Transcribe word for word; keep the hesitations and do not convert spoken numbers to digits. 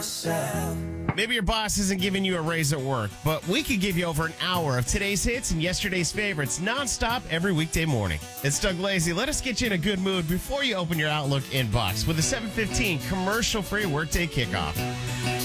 Maybe your boss isn't giving you a raise at work, but we could give you over an hour of today's hits and yesterday's favorites nonstop every weekday morning. It's Doug Lazy. Let us get you in a good mood before you open your Outlook inbox with a seven fifteen commercial-free workday kickoff.